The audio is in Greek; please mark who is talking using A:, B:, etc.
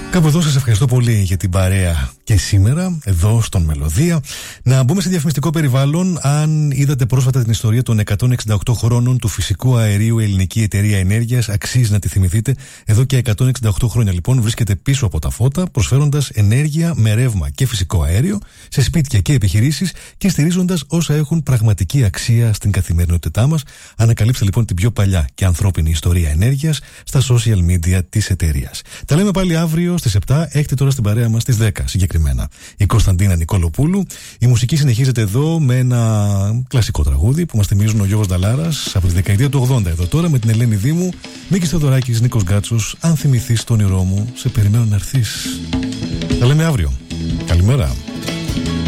A: Κάπου εδώ σας ευχαριστώ πολύ για την παρέα και σήμερα, εδώ στον Μελωδία. Να μπούμε σε διαφημιστικό περιβάλλον. Αν είδατε πρόσφατα την ιστορία των 168 χρόνων του φυσικού αερίου Ελληνική Εταιρεία Ενέργειας, αξίζει να τη θυμηθείτε. Εδώ και 168 χρόνια λοιπόν βρίσκεται πίσω από τα φώτα, προσφέροντας ενέργεια με ρεύμα και φυσικό αέριο σε σπίτια και επιχειρήσεις και στηρίζοντας όσα έχουν πραγματική αξία στην καθημερινότητά μας. Ανακαλύψτε λοιπόν την πιο παλιά και ανθρώπινη ιστορία ενέργειας στα social media της εταιρείας. Τα λέμε πάλι αύριο στις 7, έχετε τώρα στην παρέα μας στις 10 συγκεκριμένα η Κωνσταντίνα Νικολοπούλου. Η μουσική συνεχίζεται εδώ με ένα κλασικό τραγούδι που μας θυμίζουν ο Γιώργος Νταλάρας από τη δεκαετία του 80 εδώ τώρα με την Ελένη Δήμου, Μίκης Θεοδωράκης, Νίκος Γκάτσος. Αν θυμηθείς το όνειρό μου, σε περιμένω να έρθεις. Τα λέμε αύριο. Καλημέρα.